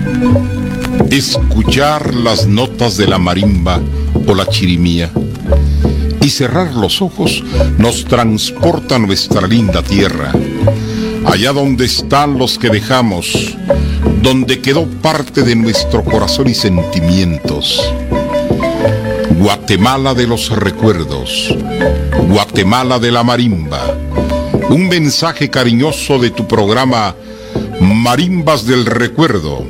Escuchar las notas de la marimba o la chirimía y cerrar los ojos nos transporta a nuestra linda tierra, allá donde están los que dejamos, donde quedó parte de nuestro corazón y sentimientos. Guatemala de los recuerdos, Guatemala de la marimba. Un mensaje cariñoso de tu programa Marimbas del Recuerdo,